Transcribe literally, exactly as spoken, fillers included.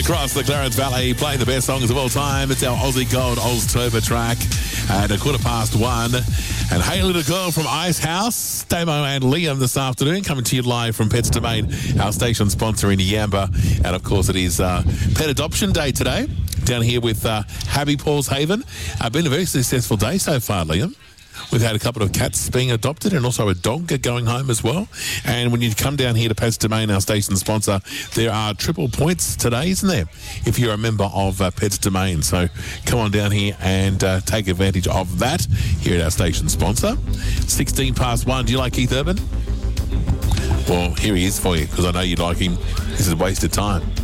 across the Clarence Valley, playing the best songs of all time. It's our Aussie Gold Oztober track at a quarter past one. And Hey Little Girl from Ice House, Damo and Liam this afternoon, coming to you live from Pets Domain, our station sponsor in Yamba. And of course, it is uh, Pet Adoption Day today, down here with uh, Happy Paul's Haven. Uh, been a very successful day so far, Liam. We've had a couple of cats being adopted and also a dog going home as well. And when you come down here to Pets Domain, our station sponsor, there are triple points today, isn't there, if you're a member of uh, Pets Domain. So come on down here and uh, take advantage of that here at our station sponsor. sixteen past one. Do you like Keith Urban? Well, here he is for you, because I know you like him. This is a waste of time.